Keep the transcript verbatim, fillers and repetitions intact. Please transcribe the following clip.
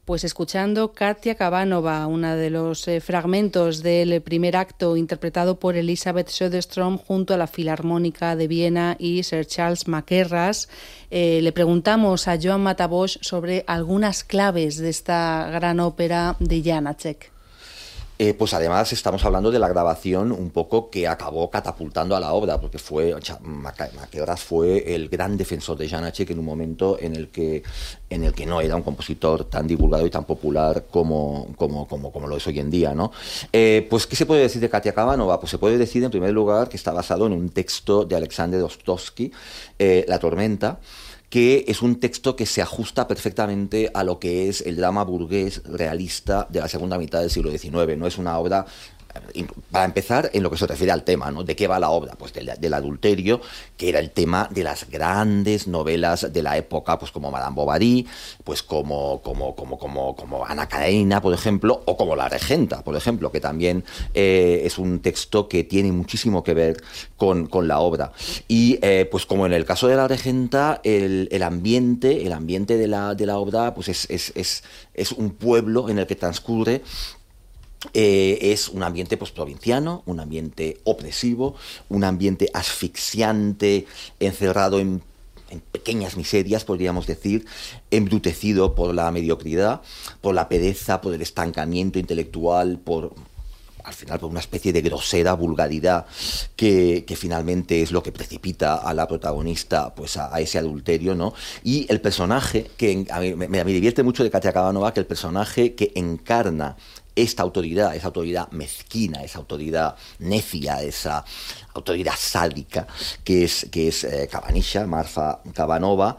Pues escuchando Katia Kabanova, uno de los eh, fragmentos del primer acto interpretado por Elisabeth Söderström junto a la Filarmónica de Viena y Sir Charles Mackerras, eh, le preguntamos a Joan Matabós sobre algunas claves de esta gran ópera de Janáček. Eh, pues además estamos hablando de la grabación un poco que acabó catapultando a la obra, porque fue Mackerras fue el gran defensor de Janáček en un momento en el que en el que no era un compositor tan divulgado y tan popular como, como, como, como lo es hoy en día, ¿no? Eh, pues, ¿qué se puede decir de Katia Kabanova? Pues se puede decir, en primer lugar, que está basado en un texto de Alexander Ostrovsky, eh, La tormenta, que es un texto que se ajusta perfectamente a lo que es el drama burgués realista de la segunda mitad del siglo diecinueve. No es una obra, para empezar, en lo que se refiere al tema, ¿no? ¿De qué va la obra? Pues del, del adulterio, que era el tema de las grandes novelas de la época, pues como Madame Bovary, pues como, como, como, como, como Ana Karenina, por ejemplo, o como La Regenta, por ejemplo, que también eh, es un texto que tiene muchísimo que ver con, con la obra. Y eh, pues como en el caso de La Regenta, el, el ambiente, el ambiente de la, de la obra, pues es, es, es, es un pueblo en el que transcurre. Eh, es un ambiente pues, provinciano, un ambiente opresivo, un ambiente asfixiante, encerrado en, en pequeñas miserias, podríamos decir, embrutecido por la mediocridad, por la pereza, por el estancamiento intelectual, por... al final por una especie de grosera vulgaridad que, que finalmente es lo que precipita a la protagonista pues a, a ese adulterio, ¿no? Y el personaje, que a mí me, me divierte mucho de Katia Kabanova, que el personaje que encarna esta autoridad, esa autoridad mezquina, esa autoridad necia, esa autoridad sádica, que es, que es eh, Kabanisha, Marfa Kabanova,